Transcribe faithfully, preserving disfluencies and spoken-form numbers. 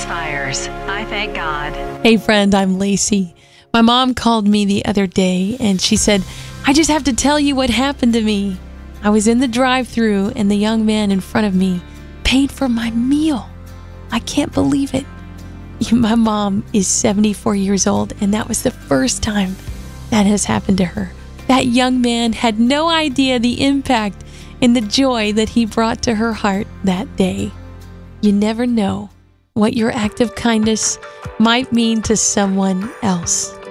ceasefires. I thank God. Hey friend, I'm Lacey. My mom called me the other day and she said, I just have to tell you what happened to me. I was in the drive-thru and the young man in front of me paid for my meal. I can't believe it. My mom is seventy-four years old and that was the first time that has happened to her. That young man had no idea the impact and the joy that he brought to her heart that day. You never know what your act of kindness might mean to someone else.